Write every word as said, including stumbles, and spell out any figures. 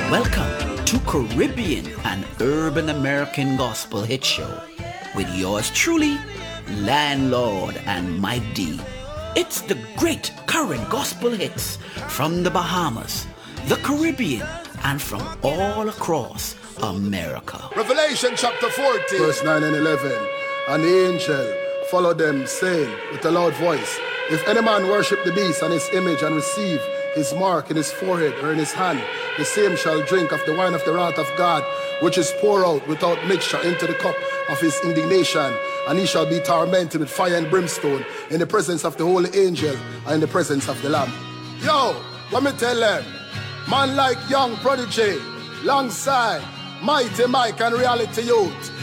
Welcome to Caribbean and Urban American Gospel Hit Show with yours truly, Landlord and Mike D. It's the great current gospel hits from the Bahamas, the Caribbean, and from all across America. Revelation chapter fourteen, verse nine and eleven. And the angel followed them, saying with a loud voice, if any man worship the beast and his image and receive his mark in his forehead or in his hand, the same shall drink of the wine of the wrath of God, which is poured out without mixture into the cup of his indignation, and he shall be tormented with fire and brimstone in the presence of the holy angel and in the presence of the Lamb. Yo, let me tell them, man like young prodigy, alongside Mighty Mike and Reality Youth,